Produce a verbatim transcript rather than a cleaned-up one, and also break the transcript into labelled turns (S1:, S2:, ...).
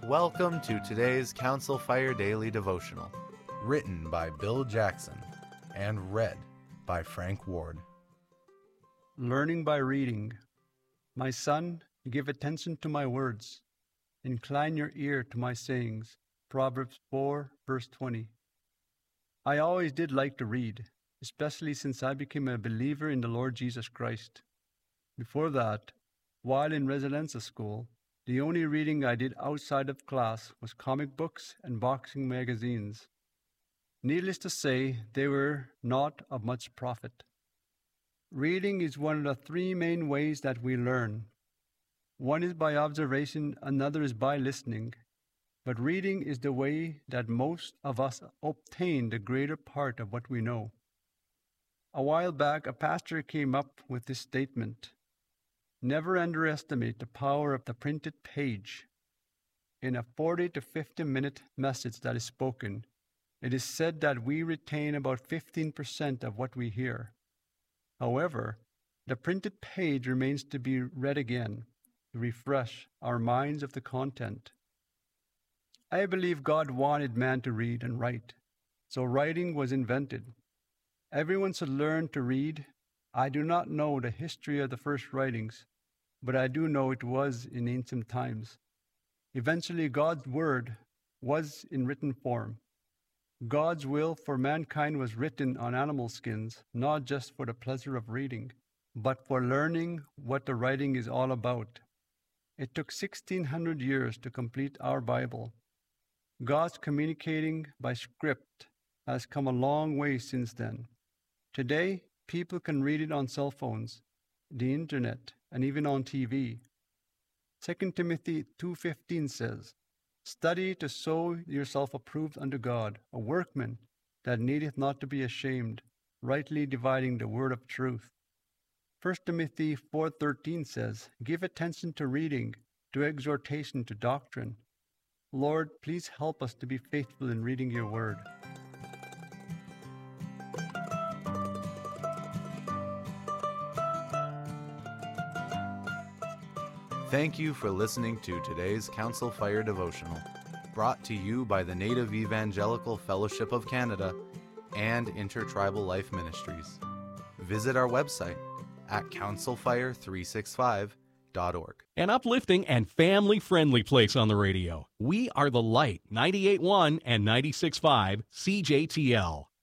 S1: Welcome to today's Council Fire Daily Devotional, written by Bill Jackson and read by Frank Ward.
S2: Learning by reading. My son, give attention to my words. Incline your ear to my sayings. Proverbs four, verse twenty. I always did like to read, especially since I became a believer in the Lord Jesus Christ. Before that, while in residential school, the only reading I did outside of class was comic books and boxing magazines. Needless to say, they were not of much profit. Reading is one of the three main ways that we learn. One is by observation, another is by listening. But reading is the way that most of us obtain the greater part of what we know. A while back, a pastor came up with this statement: never underestimate the power of the printed page. In a forty to fifty minute message that is spoken, it is said that we retain about fifteen percent of what we hear. However, the printed page remains to be read again to refresh our minds of the content. I believe God wanted man to read and write, so writing was invented. Everyone should learn to read. I do not know the history of the first writings, but I do know it was in ancient times. Eventually, God's word was in written form. God's will for mankind was written on animal skins, not just for the pleasure of reading, but for learning what the writing is all about. It took sixteen hundred years to complete our Bible. God's communicating by script has come a long way since then. Today, people can read it on cell phones, the internet, and even on T V. Second Timothy two fifteen says, study to show yourself approved unto God, a workman that needeth not to be ashamed, rightly dividing the word of truth. First Timothy four thirteen says, give attention to reading, to exhortation, to doctrine. Lord, please help us to be faithful in reading your word.
S1: Thank you for listening to today's Council Fire Devotional, brought to you by the Native Evangelical Fellowship of Canada and Intertribal Life Ministries. Visit our website at council fire three sixty-five dot org.
S3: An uplifting and family-friendly place on the radio. We are the Light, ninety-eight point one and ninety-six point five C J T L.